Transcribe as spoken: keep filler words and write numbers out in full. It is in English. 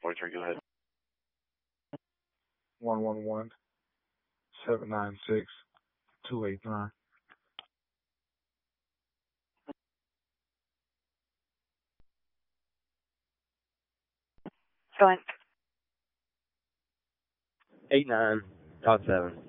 forty-three, go ahead. one one one, seven nine six, two eight nine. Go ahead. eight nine, dot seven.